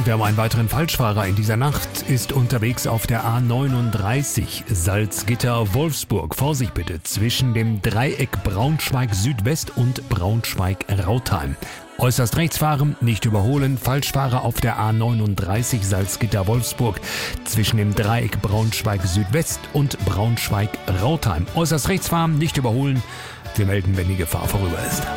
Und wir haben einen weiteren Falschfahrer in dieser Nacht, ist unterwegs auf der A39 Salzgitter-Wolfsburg. Vorsicht bitte zwischen dem Dreieck Braunschweig-Südwest und Braunschweig-Rautheim. Äußerst rechts fahren, nicht überholen. Falschfahrer auf der A39 Salzgitter-Wolfsburg zwischen dem Dreieck Braunschweig-Südwest und Braunschweig-Rautheim. Äußerst rechts fahren, nicht überholen. Wir melden, wenn die Gefahr vorüber ist.